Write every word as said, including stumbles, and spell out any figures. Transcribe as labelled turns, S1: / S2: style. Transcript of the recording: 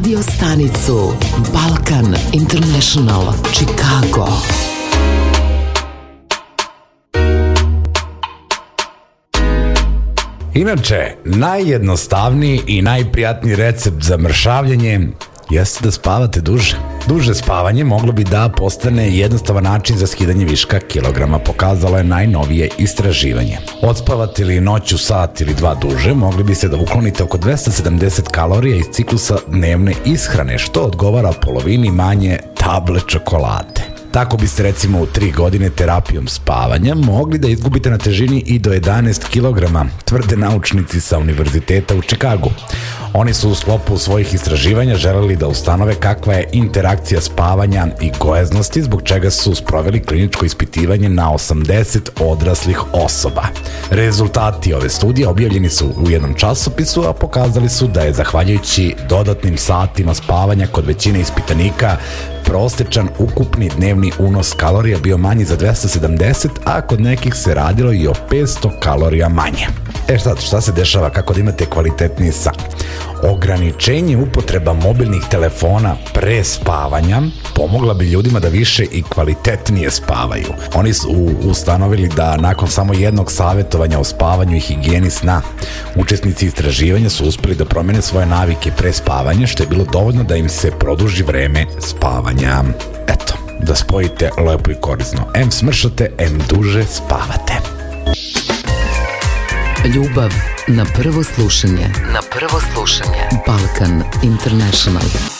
S1: radio stanicu Balkan International Chicago.
S2: Inače, najjednostavniji i najprijatniji recept za mršavljenje jeste da spavate duže. Duže spavanje moglo bi da postane jednostavan način za skidanje viška kilograma, pokazalo je najnovije istraživanje. Odspavate li noću sat ili dva duže, mogli biste da uklonite oko dvesta sedamdeset kalorija iz ciklusa dnevne ishrane, što odgovara polovini manje table čokolade. Tako biste recimo u tri godine terapijom spavanja mogli da izgubite na težini i do jedanaest kilograma, tvrde naučnici sa Univerziteta u Čikagu. Oni su u sklopu svojih istraživanja želeli da ustanove kakva je interakcija spavanja i gojaznosti, zbog čega su sproveli kliničko ispitivanje na osamdeset odraslih osoba. Rezultati ove studije objavljeni su u jednom časopisu, a pokazali su da je zahvaljujući dodatnim satima spavanja kod većine ispitanika prosečan ukupni dnevni unos kalorija bio manji za dvesta sedamdeset, a kod nekih se radilo i o petsto kalorija manje. E sad, šta se dešava kako da imate kvalitetniji san? Ograničenje upotreba mobilnih telefona pre spavanja pomogla bi ljudima da više i kvalitetnije spavaju. Oni su ustanovili da nakon samo jednog savjetovanja o spavanju i higijeni sna, učesnici istraživanja su uspeli da promene svoje navike pre spavanja, što je bilo dovoljno da im se produži vreme spavanja. Eto, da spojite lepo i korisno. Em smršate, em duže spavate.
S1: Ljubav na prvo slušanje. Na prvo slušanje. Balkan International.